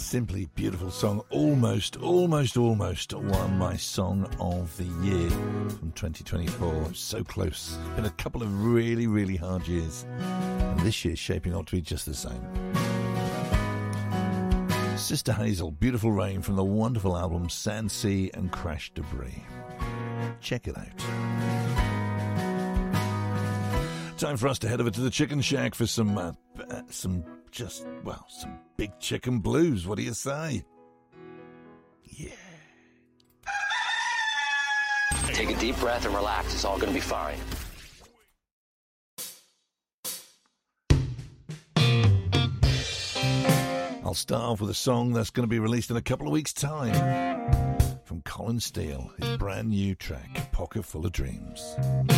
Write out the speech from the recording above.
Simply beautiful song. Almost won my Song of the Year from 2024. So close. It's been a couple of really, really hard years. And this year's shaping up to be just the same. Sister Hazel, Beautiful Rain from the wonderful album Sand, Sea and Crash Debris. Check it out. Time for us to head over to the Chicken Shack for some big chicken blues. What do you say? Yeah. Take a deep breath and relax. It's all going to be fine. I'll start off with a song that's going to be released in a couple of weeks' time from Colin Steele, his brand new track, Pocket Full of Dreams.